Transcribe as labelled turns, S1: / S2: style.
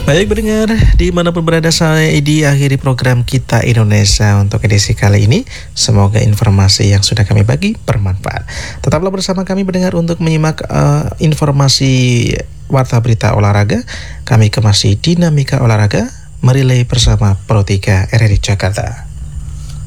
S1: Baik pendengar, dimanapun berada saya Edi akhiri program Kita Indonesia untuk edisi kali ini. Semoga informasi yang sudah kami bagi bermanfaat. Tetaplah bersama kami pendengar untuk menyimak informasi Warta Berita Olahraga. Kami kemasi dinamika olahraga, merilai bersama Pro 3 RRI Jakarta.